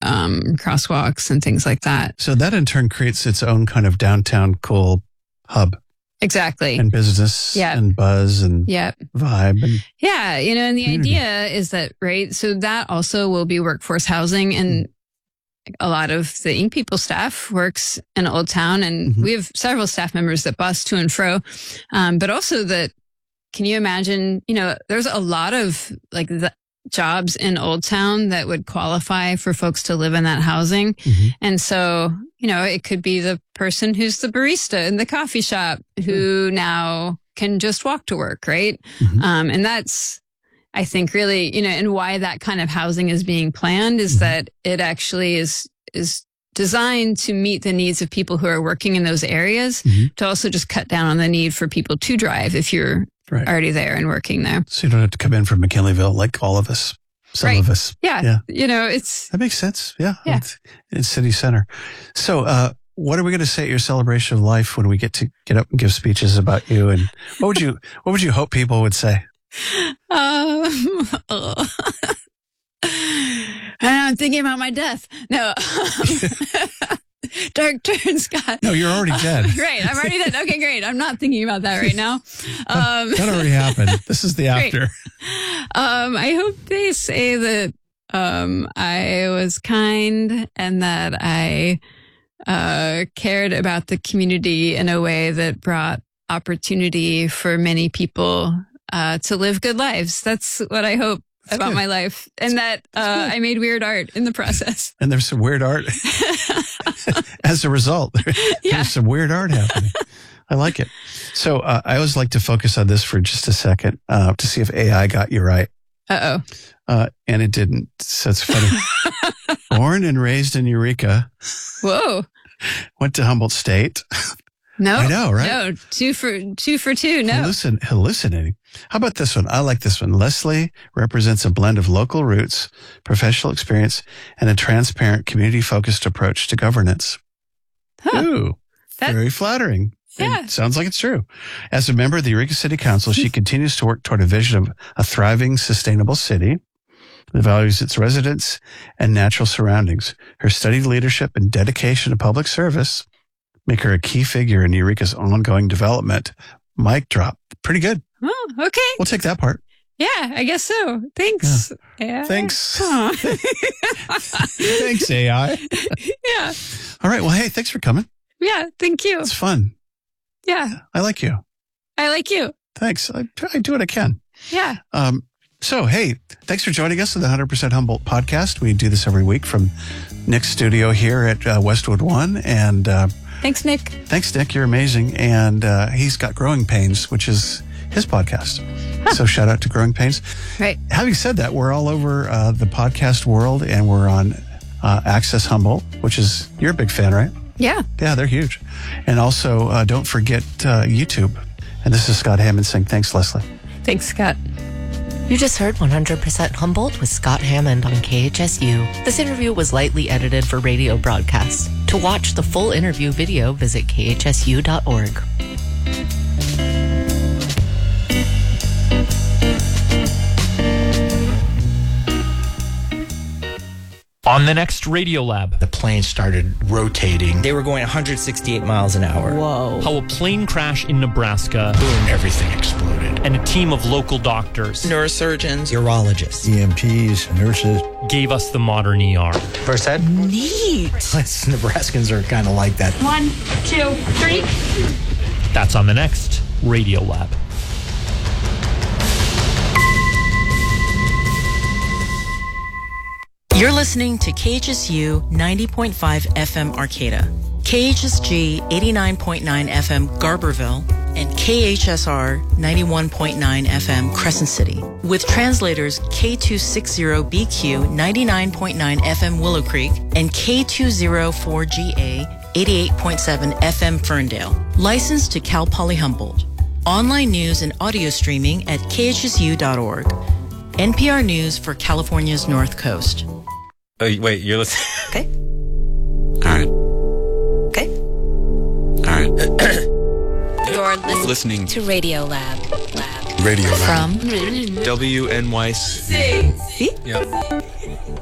crosswalks and things like that. So that in turn creates its own kind of downtown cool hub. Exactly. And business and buzz and vibe. And and the idea is that, right, so that also will be workforce housing, and a lot of the Ink People staff works in Old Town, and we have several staff members that bus to and fro, but also that, can you imagine, there's a lot of like the jobs in Old Town that would qualify for folks to live in that housing. And so, it could be the person who's the barista in the coffee shop who now can just walk to work, right? And that's, I think, really, and why that kind of housing is being planned is that it actually is designed to meet the needs of people who are working in those areas, to also just cut down on the need for people to drive if you're already there and working there. So you don't have to come in from McKinleyville like all of us. Some of us. Yeah. It's... That makes sense. Yeah. It's city center. So, what are we going to say at your celebration of life when we get up and give speeches about you? And what would you hope people would say? I'm thinking about my death. No. Dark turn, Scott. No, you're already dead. Right. I'm already dead. Okay, great. I'm not thinking about that right now. That already happened. This is the after. I hope they say that I was kind and that I cared about the community in a way that brought opportunity for many people to live good lives. That's what I hope about my life. And that I made weird art in the process. And there's some weird art as a result. There's some weird art happening. I like it. So I always like to focus on this for just a second to see if AI got you right. And it didn't. So it's funny. Born and raised in Eureka. Whoa. Went to Humboldt State. No. I know, right? No, two for two. No. Hallucinating. How about this one? I like this one. Leslie represents a blend of local roots, professional experience, and a transparent, community-focused approach to governance. Ooh, very flattering. Yeah. It sounds like it's true. As a member of the Eureka City Council, she continues to work toward a vision of a thriving, sustainable city that values its residents and natural surroundings. Her studied leadership and dedication to public service make her a key figure in Eureka's ongoing development. Mic drop. Pretty good. Oh, okay. We'll take that part. Yeah, I guess so. Thanks. Yeah. Thanks. Thanks, AI. Yeah. All right. Well, hey, thanks for coming. Yeah, thank you. It's fun. Yeah. I like you. I like you. Thanks. I do what I can. Yeah. So, hey, thanks for joining us on the 100% Humboldt podcast. We do this every week from Nick's studio here at Westwood One. And thanks, Nick. Thanks, Nick. You're amazing. And he's got Growing Pains, which is his podcast. So shout out to Growing Pains. Right. Having said that, we're all over the podcast world, and we're on Access Humboldt, which is, you're a big fan, right? Yeah. Yeah, they're huge. And also, don't forget YouTube. And this is Scott Hammond saying thanks, Leslie. Thanks, Scott. You just heard 100% Humboldt with Scott Hammond on KHSU. This interview was lightly edited for radio broadcast. To watch the full interview video, visit khsu.org. On the next Radiolab, the plane started rotating. They were going 168 miles an hour. Whoa. How a plane crash in Nebraska. Boom, everything exploded. And a team of local doctors, neurosurgeons, urologists, EMTs, nurses, gave us the modern ER. First aid? Neat. Nebraskans are kind of like that. 1, 2, 3. That's on the next Radiolab. You're listening to KHSU 90.5 FM Arcata, KHSG 89.9 FM Garberville, and KHSR 91.9 FM Crescent City, with translators K260BQ 99.9 FM Willow Creek and K204GA 88.7 FM Ferndale. Licensed to Cal Poly Humboldt. Online news and audio streaming at khsu.org. NPR News for California's North Coast. Oh, wait, you're listening? Okay. All right. Okay. All right. You're listening to Radiolab. Radio From WNYC. See? Yep.